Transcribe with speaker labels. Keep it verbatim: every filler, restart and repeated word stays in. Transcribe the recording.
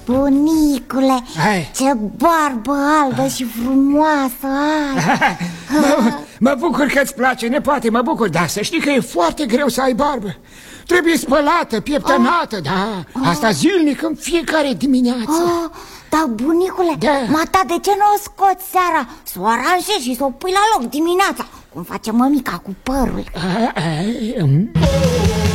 Speaker 1: Bunicule, hai. Ce barbă albă și frumoasă ai.
Speaker 2: mă, mă bucur că-ți place, nepoate, mă bucur. Dar să știi că e foarte greu să ai barbă. Trebuie spălată, pieptănată, oh. da. Asta oh. zilnic, în fiecare dimineață.
Speaker 1: oh. Dar, bunicule, da. Mata, de ce nu o scoți seara? Să o aranjezi și să o pui la loc dimineața, cum face mămica cu părul.
Speaker 2: a, a, um.